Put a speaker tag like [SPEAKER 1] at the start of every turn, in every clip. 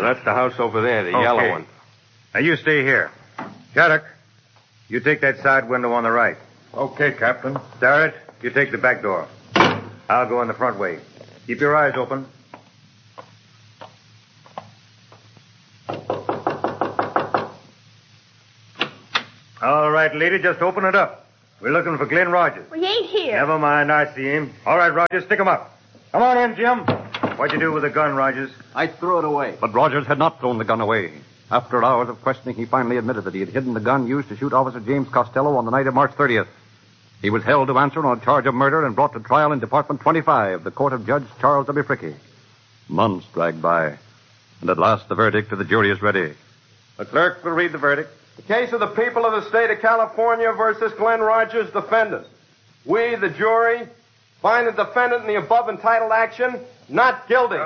[SPEAKER 1] That's the house over there, the yellow one.
[SPEAKER 2] Now, you stay here. Shattuck, you take that side window on the right.
[SPEAKER 3] Okay, Captain.
[SPEAKER 2] Starrett, you take the back door. I'll go in the front way. Keep your eyes open. All right, lady, just open it up. We're looking for Glenn Rogers.
[SPEAKER 4] Well, he ain't here.
[SPEAKER 2] Never mind, I see him. All right, Rogers, stick him up. Come on in, Jim. What'd you do with the gun, Rogers?
[SPEAKER 5] I threw it away.
[SPEAKER 6] But Rogers had not thrown the gun away. After hours of questioning, he finally admitted that he had hidden the gun used to shoot Officer James Costello on the night of March 30th. He was held to answer on a charge of murder and brought to trial in Department 25, the court of Judge Charles W. Fricke. Months dragged by, and at last the verdict of the jury is ready. The clerk will read the verdict.
[SPEAKER 7] The case of the people of the state of California versus Glenn Rogers, defendant. We, the jury, find the defendant in the above entitled action not guilty.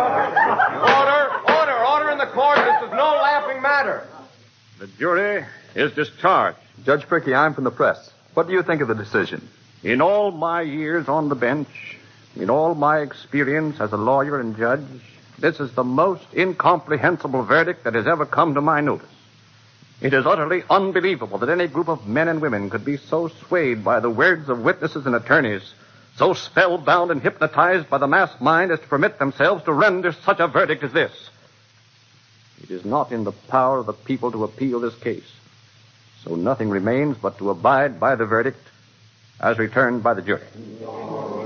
[SPEAKER 7] Order in the court. This is no laughing matter.
[SPEAKER 6] The jury is discharged.
[SPEAKER 5] Judge Fricke, I'm from the press. What do you think of the decision?
[SPEAKER 6] In all my years on the bench, in all my experience as a lawyer and judge, this is the most incomprehensible verdict that has ever come to my notice. It is utterly unbelievable that any group of men and women could be so swayed by the words of witnesses and attorneys, so spellbound and hypnotized by the mass mind as to permit themselves to render such a verdict as this. It is not in the power of the people to appeal this case. So nothing remains but to abide by the verdict as returned by the jury.